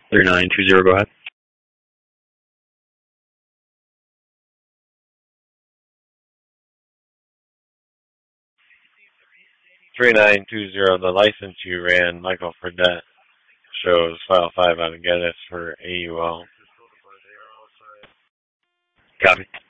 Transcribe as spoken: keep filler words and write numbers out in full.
three nine two zero, go ahead. three nine two zero, the license you ran, Michael Fredette, shows file five out of Geddes for A U L. Copy.